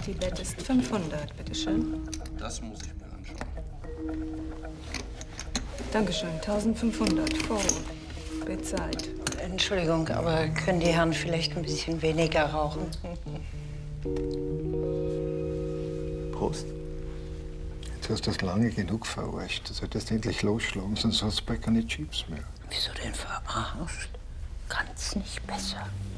Tibet ist 500, bitteschön. Das muss ich mir anschauen. Dankeschön, 1500. Vorrot. Bezahlt. Entschuldigung, aber können die Herren vielleicht ein bisschen weniger rauchen? Prost. Jetzt hast du das lange genug verarscht. Du solltest endlich losschlagen, sonst hast du bald keine Chips mehr. Wieso denn verarscht? Kann's nicht besser.